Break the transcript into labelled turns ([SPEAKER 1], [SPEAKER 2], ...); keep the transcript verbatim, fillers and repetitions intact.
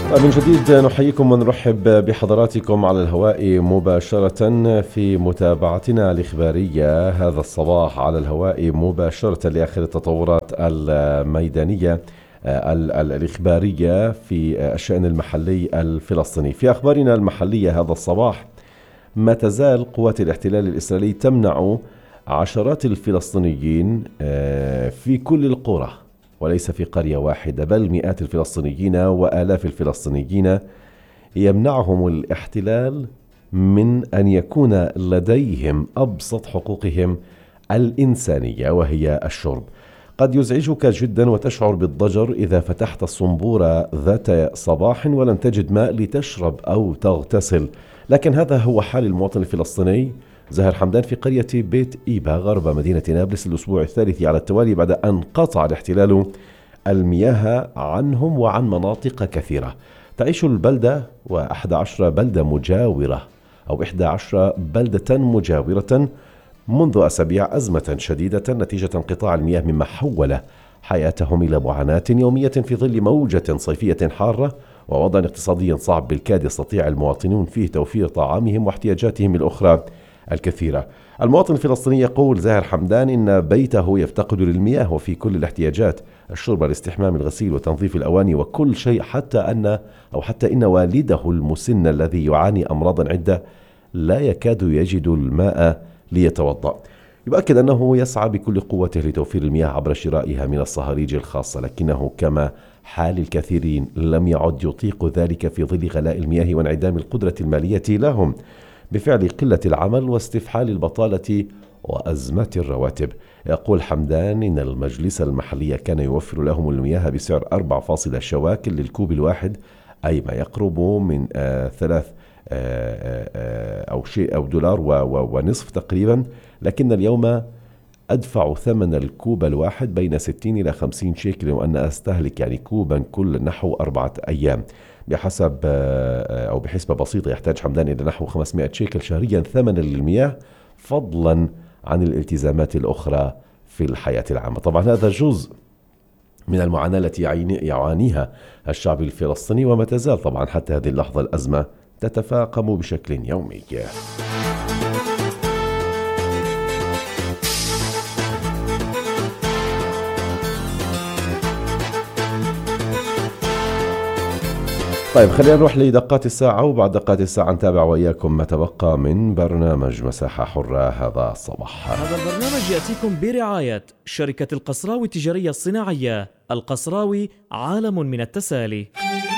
[SPEAKER 1] من جديد نحييكم ونرحب بحضراتكم على الهواء مباشرة في متابعتنا الإخبارية هذا الصباح على الهواء مباشرة لآخر التطورات الميدانية الإخبارية في الشأن المحلي الفلسطيني. في أخبارنا المحلية هذا الصباح، ما تزال قوات الاحتلال الإسرائيلي تمنع عشرات الفلسطينيين في كل القرى، وليس في قرية واحدة بل مئات الفلسطينيين وآلاف الفلسطينيين يمنعهم الاحتلال من أن يكون لديهم أبسط حقوقهم الإنسانية وهي الشرب. قد يزعجك جدا وتشعر بالضجر إذا فتحت الصنبورة ذات صباح ولم تجد ماء لتشرب أو تغتسل، لكن هذا هو حال المواطن الفلسطيني زاهر حمدان في قرية بيت إيبا غرب مدينة نابلس الأسبوع الثالث على التوالي بعد أن قطع الاحتلال المياه عنهم وعن مناطق كثيرة. تعيش البلدة وأحد عشر بلدة مجاورة أو إحدى عشر بلدة مجاورة منذ أسابيع أزمة شديدة نتيجة انقطاع المياه، مما حول حياتهم إلى معاناة يومية في ظل موجة صيفية حارة ووضع اقتصادي صعب بالكاد يستطيع المواطنون فيه توفير طعامهم واحتياجاتهم الأخرى الكثيرة. المواطن الفلسطيني يقول زاهر حمدان إن بيته يفتقد للمياه وفي كل الاحتياجات، الشرب، الاستحمام، الغسيل وتنظيف الأواني وكل شيء، حتى أن أو حتى إن والده المسن الذي يعاني أمراضا عدة لا يكاد يجد الماء ليتوضأ. يؤكد أنه يسعى بكل قوته لتوفير المياه عبر شرائها من الصهاريج الخاصة، لكنه كما حال الكثيرين لم يعد يطيق ذلك في ظل غلاء المياه وانعدام القدرة المالية لهم بفعل قلة العمل واستفحال البطالة وأزمة الرواتب. يقول حمدان إن المجلس المحلي كان يوفر لهم المياه بسعر أربعة فاصلة شواكل للكوب الواحد، أي ما يقرب من آه ثلاث آه آه أو شيء أو دولار ونصف تقريبا، لكن اليوم أدفع ثمن الكوب الواحد بين ستين إلى خمسين شيكل، وأنا أستهلك يعني كوبا كل نحو أربعة أيام. بحسب أو بحسبة بسيطة يحتاج حمدان إلى نحو خمسمائة شيكل شهريا ثمنا للمياه، فضلا عن الالتزامات الأخرى في الحياة العامة. طبعا هذا جزء من المعاناة التي يعانيها الشعب الفلسطيني، وما تزال طبعا حتى هذه اللحظة الأزمة تتفاقم بشكل يومي. طيب خلينا نروح لدقات الساعة، وبعد دقات الساعة نتابع وإياكم ما تبقى من برنامج مساحة حرة هذا الصباح.
[SPEAKER 2] هذا البرنامج يأتيكم برعاية شركة القصراوي التجارية الصناعية. القصراوي عالم من التسالي.